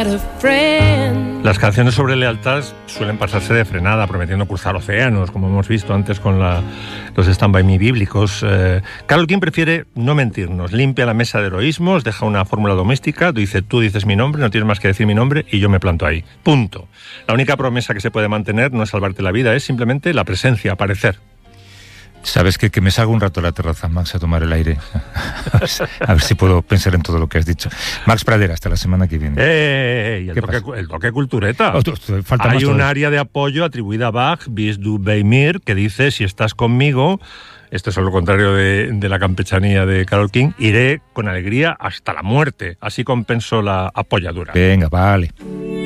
Las canciones sobre lealtad suelen pasarse de frenada, prometiendo cruzar océanos, como hemos visto antes con los Stand By Me bíblicos. Carole King prefiere no mentirnos, limpia la mesa de heroísmos, deja una fórmula doméstica, tú dices mi nombre, no tienes más que decir mi nombre y yo me planto ahí. Punto. La única promesa que se puede mantener no es salvarte la vida, es simplemente la presencia, aparecer. ¿Sabes qué? Que me salgo un rato a la terraza, Max, a tomar el aire. A ver si puedo pensar en todo lo que has dicho. Max Pradera, hasta la semana que viene. El toque cultureta. Falta Hay un todavía. área de apoyo atribuida a Bach, Bis du bei mir, que dice, si estás conmigo, esto es lo contrario de la campechanía de Carole King, iré con alegría hasta la muerte. Así compensó la apoyadura. Venga, vale.